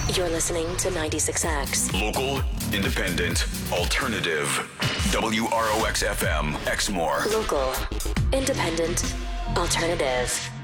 You're listening to 96X. Local, independent, alternative. WROX FM, Exmoor. Local, independent, alternative.